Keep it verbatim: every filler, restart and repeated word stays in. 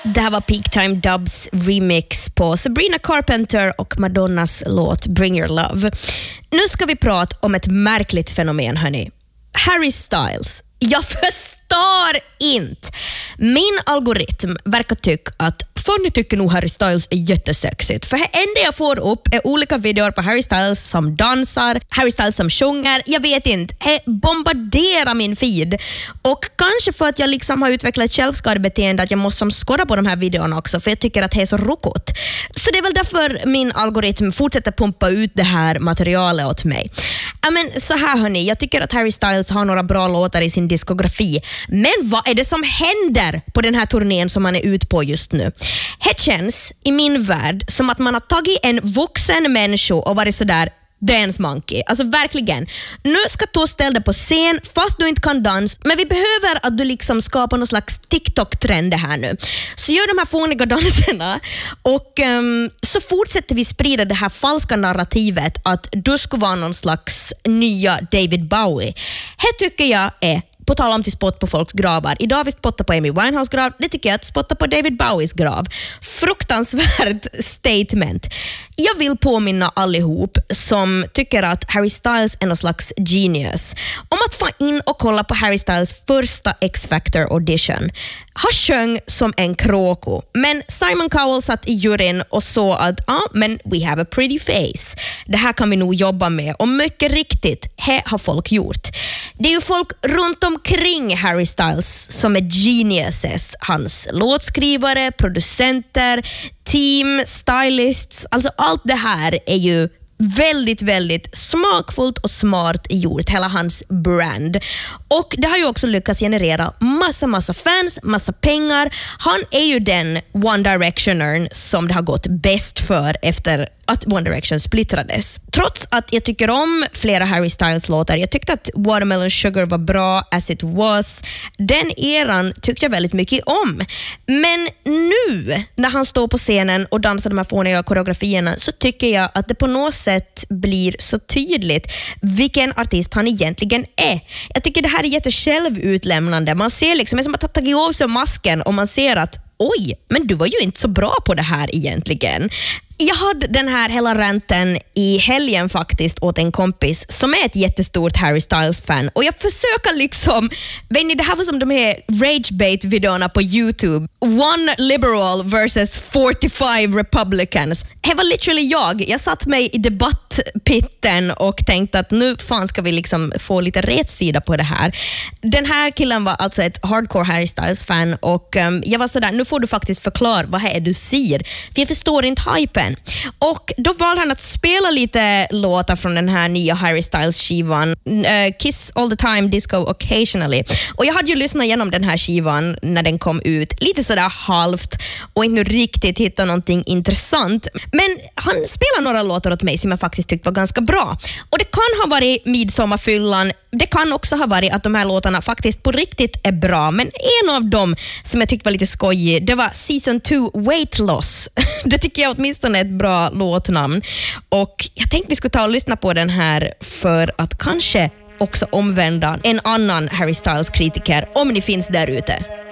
Det här var Peak Time Dubs remix på Sabrina Carpenter och Madonnas låt Bring Your Love. Nu ska vi prata om ett märkligt fenomen, hörni. Harry Styles. Jag förstår inte. Min algoritm verkar tycka att Fanny tycker nog Harry Styles är jättesexigt. För det enda jag får upp är olika videor på Harry Styles som dansar, Harry Styles som sjunger. Jag vet inte, det bombarderar min feed. Och kanske för att jag liksom har utvecklat ett självskadebeteende att jag måste som skåda på de här videorna också, för jag tycker att det är så rokot. Så det är väl därför min algoritm fortsätter pumpa ut det här materialet åt mig. Ja, men så här hörni, jag tycker att Harry Styles har några bra låtar i sin diskografi. Men vad är det som händer på den här turnén som man är ut på just nu? Det känns i min värld som att man har tagit en vuxen människa och varit sådär dance monkey. Alltså verkligen. Nu ska du ställa dig på scen fast du inte kan dansa, men vi behöver att du liksom skapar någon slags TikTok-trend här nu. Så gör de här fåniga danserna och um, så fortsätter vi sprida det här falska narrativet att du ska vara någon slags nya David Bowie. Det tycker jag är på tal om till spott på folks gravar. Idag har vi spottat på Amy Winehouse grav. Det tycker jag att spotta på David Bowies grav. Fruktansvärt statement. Jag vill påminna allihop som tycker att Harry Styles är någon slags genius om att få in och kolla på Harry Styles första X-Factor audition. Han sjöng som en kråko, men Simon Cowell satt i juryn och såg att ah, men we have a pretty face. Det här kan vi nog jobba med, och mycket riktigt, det har folk gjort. Det är ju folk runt omkring Harry Styles som är geniuses. Hans låtskrivare, producenter, team, stylists, alltså allt det här är ju väldigt, väldigt smakfullt och smart gjort, hela hans brand. Och det har ju också lyckats generera massa, massa fans, massa pengar. Han är ju den One Directionern som det har gått bäst för efter att One Direction splittrades. Trots att jag tycker om flera Harry Styles-låtar, jag tyckte att Watermelon Sugar var bra, As It Was. Den eran tyckte jag väldigt mycket om. Men nu, när han står på scenen och dansar de här fåniga koreografierna, så tycker jag att det på något sätt blir så tydligt vilken artist han egentligen är. Jag tycker det här är jättesjälvutlämnande. Man ser liksom, det är som att ha tagit av sig masken och man ser att oj, men du var ju inte så bra på det här egentligen. Jag hade den här hela ranten i helgen faktiskt åt en kompis som är ett jättestort Harry Styles-fan. Och jag försöker liksom, vet ni, det här var som de här ragebait-videorna på YouTube. One liberal versus forty-five republicans. Det var literally jag. Jag satt mig i debattpitten och tänkte att nu fan ska vi liksom få lite rätsida på det här. Den här killen var alltså ett hardcore Harry Styles-fan och um, jag var sådär, nu får du faktiskt förklara vad är du säger. För jag förstår inte hypen. Och då valde han att spela lite låtar från den här nya Harry Styles-skivan uh, Kiss All The Time, Disco Occasionally. Och jag hade ju lyssnat igenom den här skivan när den kom ut, lite sådär halvt och inte riktigt hittat någonting intressant. Men han spelade några låtar åt mig som jag faktiskt tyckte var ganska bra. Och det kan ha varit Midsommarfyllan. Det kan också ha varit att de här låtarna faktiskt på riktigt är bra. Men en av dem som jag tyckte var lite skojig, det var Season two Weight Loss. Det tycker jag åtminstone är ett bra låtnamn. Och jag tänkte vi skulle ta och lyssna på den här för att kanske också omvända en annan Harry Styles-kritiker om ni finns där ute.